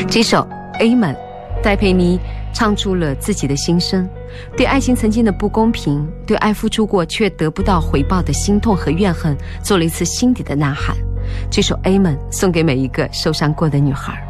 这首 Amen， 戴佩妮唱出了自己的心声，对爱情曾经的不公平，对爱付出过却得不到回报的心痛和怨恨，做了一次心底的呐喊。这首 Amen 送给每一个受伤过的女孩。